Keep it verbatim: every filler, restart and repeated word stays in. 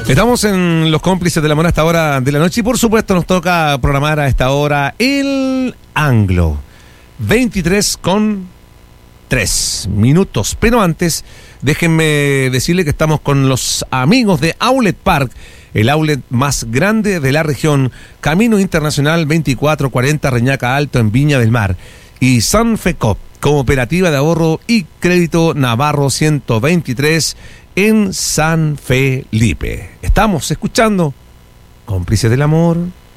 Estamos en Los Cómplices del Amor a esta hora de la noche y por supuesto nos toca programar a esta hora el Anglo. veintitrés con tres minutos. Pero antes, déjenme decirle que estamos con los amigos de Outlet Park, el outlet más grande de la región, Camino Internacional veinticuatro cuarenta Reñaca Alto en Viña del Mar, y Sanfecop, Cooperativa de Ahorro y Crédito Navarro ciento veintitrés en San Felipe. Estamos escuchando Cómplices del Amor